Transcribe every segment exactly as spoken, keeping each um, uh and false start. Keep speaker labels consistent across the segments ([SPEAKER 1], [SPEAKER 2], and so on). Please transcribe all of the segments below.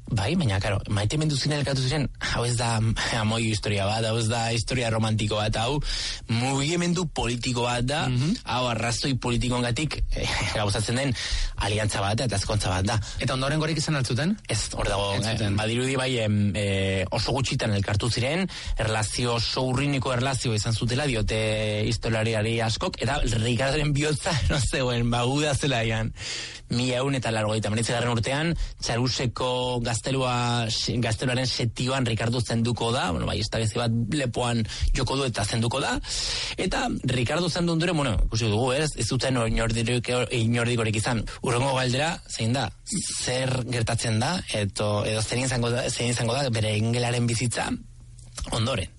[SPEAKER 1] bai, baina, karo, maite menduzin elkatu ziren, hau ez da amoi historia bat, hau ez da historia romantiko bat, hau mugimendu politiko bat da, mm-hmm. hau arrazoi politikoengatik eh, gauzatzen den aliantza bat eta ezkontza bat da.
[SPEAKER 2] Eta ondoren gorik izan altzuten?
[SPEAKER 1] Ez, hor dago, eh, badirudi bai em, eh, oso gutxitan elkartu ziren, erlazio oso urriniko erlazio izan zutela, diote historiari askok, eta Ricardoren bihotza, no zegoen, baguda zela ian. Mi eun eta largoita manitzegarren urtean, Txaruseko gaztelua, gazteluaren setioan Ricardo zenduko da, bueno, bai, estabezi bat lepoan joko du eta zenduko da, eta Ricardo zendu ondoren, bueno, ikusi dugu, ez, ez duten inordikorik izan. Urrengo galdera, zein da, zer gertatzen da, eto, edo zein izango da, zein izango da, bere engelaren bizitza ondoren.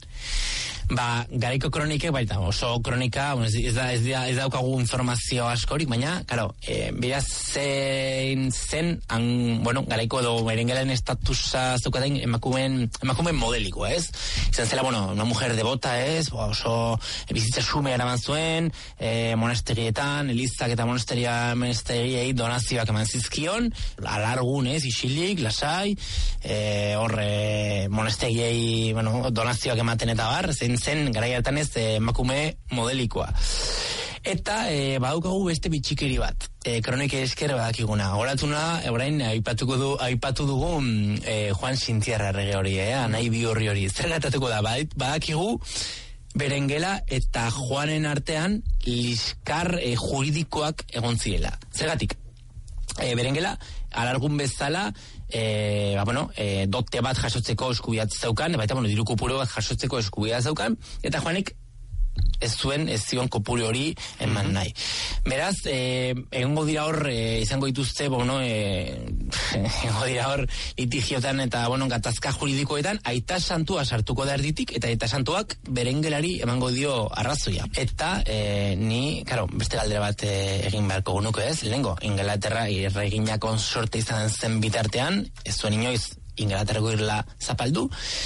[SPEAKER 1] Ba, garaiko kronikek, baita, oso kronika, bueno, ez, da, ez, da, ez daukagu informazio askorik, baina, karo, e, beraz zein zen, han, bueno, garaiko edo berengelen estatusa zeukaten emakumeen, emakumeen modeliko, ez? Izan zela, bueno, una mujer devota, ez? Bo, oso e, bizitza xume eraman zuen, e, monasterietan, elizak eta monasteria monasteriei donazioak eman zizkion, alargun, ez? Isilik, lasai, e, horre, monasteriei, bueno, donazioak ematen eta bar, zein zen garai hartan ez emakume modelikoa. Eta e, badaukagu beste bitxikeri bat. E, kronike esker badakiguna. Horatuna, orain aipatuko du, aipatu dugu e, Juan Sintierra errege hori, eh? Anai bi horri hori. Zer gertatuko da? Badakigu Berengela eta Juanen artean liskar e, juridikoak egon ziela. Zergatik? E, Berengela, alargun bezala, E, ba, bueno, e, dote bat jasotzeko eskubidea zeukan, baita, bueno, diru kopuru bat jasotzeko eskubidea zeukan, eta Juanek ez zuen, ez zion kopuru hori eman mm-hmm. nahi. Beraz, e, egongo dira hor, e, izango dituzte, bueno, e, egongo dira hor litigiotan eta, bueno, gatazka juridikoetan, aita santua sartuko da erditik, eta aita santuak berengelari emango dio arrazoia. Eta, e, ni, karo, beste galdera bat e, egin beharko gunuko ez, lehengo, Ingalaterra irregina konsorte izan zen bitartean, ez zuen inoiz Ingalaterrako irla zapaldu,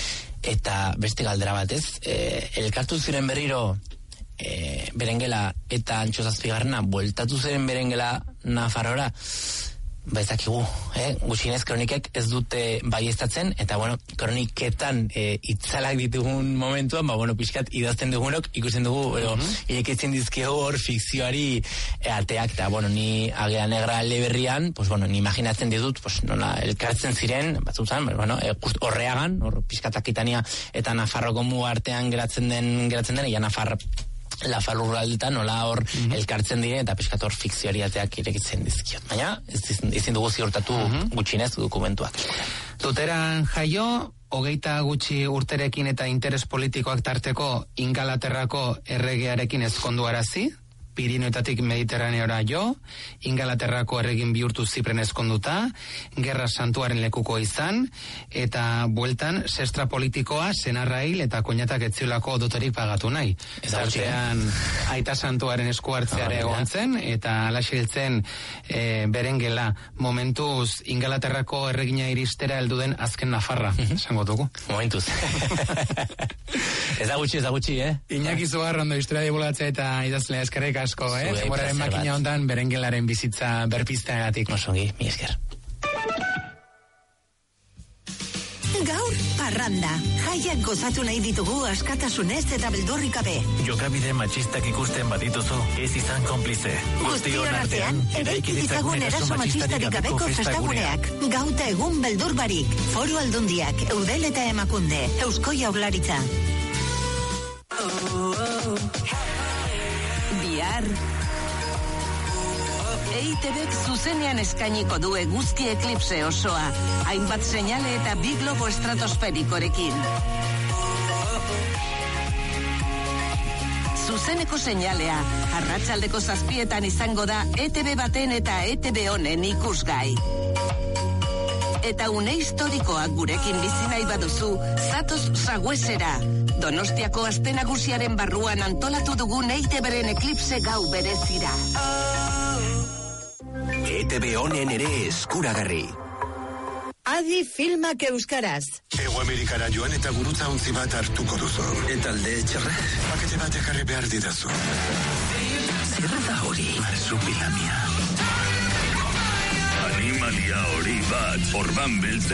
[SPEAKER 1] eta beste galdera batez, e, elkartu ziren berriro e, Berengela eta Antxo Zazpigarrena, bueltatu ziren Berengela Nafarrora, ba ezakigu, eh? Gutxienez kronikek ez dute baieztatzen, eta bueno, kroniketan e, itzalak ditugun momentuan, ba bueno, pixkat idazten dugunok, ikusten dugu, pero mm-hmm. irekitzen dizkego hor fikzioari e, ateak, eta bueno, ni Agea Negra leberrian, pues bueno, ni imaginatzen ditut, pues nola, elkartzen ziren, batzutan, bueno, e, horreagan, hor pixkat Akitania eta Nafarroko muga artean geratzen den, geratzen den, ja Nafar Lafar urraldetan nola hor mm-hmm. elkartzen dire eta peskator fikzioariateak irekitzen dizkiot. Baina, ezin dugu ziurtatu mm-hmm. gutxinez dokumentuak.
[SPEAKER 2] Tuteran jaio, hogeita gutxi urterekin eta interes politikoak tarteko Ingalaterrako erregearekin ezkonduarazi, Pirinioetatik Mediterraneora jo, Ingalaterrako erregin bihurtu Zipren ezkonduta, Gerra Santuaren lekuko izan, eta bueltan sestra politikoa senarra hil eta koinatak etziolako dotorik pagatu nahi. Zartean aita santuaren esku hartzeare egon zen, eta alaxe hiltzen e, Berengela momentuz Ingalaterrako erregina iristera heldu den azken Nafarra, esango dugu.
[SPEAKER 1] Momentuz. Ez da gutxi, ez da gutxi, eh?
[SPEAKER 2] Iñaki Zugarrondo historia divulgatzea eta idazlea eskerrik asko, eh? Zemoraren makina hontan Berengelaren bizitza berpizteagatik.
[SPEAKER 1] Osongi, mi esker.
[SPEAKER 3] Gaur, parranda. Jaiak gozatu nahi ditugu askatasunez eta beldurrik gabe.
[SPEAKER 4] Jokabide matxistak ikusten badituzu, ez izan konplize.
[SPEAKER 3] Guztion artean, eraiki ditzagun eraso matxistarik gabeko festaguneak. Gauta egun beldur barik. Foru Aldundiak, Eudel eta Emakunde, Eusko Jaurlaritza. Bihar E I Te Bek zuzenean eskainiko du eguzki eklipse osoa, hainbat seinale eta bi globo estratosferikorekin. Zuzeneko seinalea, arratsaldeko zazpietan izango da E Te Be baten eta E Te Be honen ikusgai. Eta une historikoak gurekin bizi nahi baduzu, zatoz Zaguesera. Donostiako aste nagusiaren barruan antolatu dugun E Te Beren eklipse gau berezira.
[SPEAKER 5] E Te Be honen ere eskuragarri.
[SPEAKER 3] Adi filmak euskaraz.
[SPEAKER 6] Ego Amerikara joan eta gurutza ontzi bat hartuko duzu.
[SPEAKER 5] Eta alde txarra?
[SPEAKER 6] Pakete bat ekarri behar didazu.
[SPEAKER 5] Zer da hori?
[SPEAKER 4] Marsupilamia. Animalia hori bat, orban beltze.